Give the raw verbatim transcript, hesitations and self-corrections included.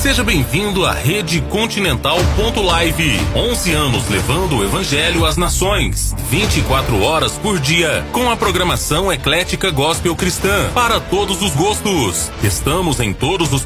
Seja bem-vindo à Rede Continental ponto Live. onze anos levando o Evangelho às nações. vinte e quatro horas por dia, com a programação eclética gospel cristã para todos os gostos. Estamos em todos os